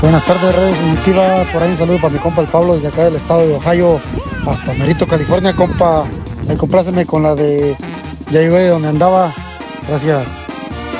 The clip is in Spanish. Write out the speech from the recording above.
Buenas tardes, Radio Definitiva. Por ahí un saludo para mi compa el Pablo desde acá del estado de Ohio hasta Merito, California. Compa, compláceme con la de Ya llegué de donde andaba. Gracias.